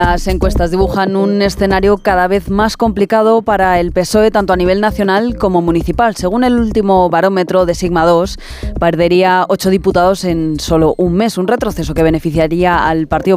Las encuestas dibujan un escenario cada vez más complicado para el PSOE, tanto a nivel nacional como municipal. Según el último barómetro de Sigma 2, perdería 8 diputados en solo un mes, un retroceso que beneficiaría al Partido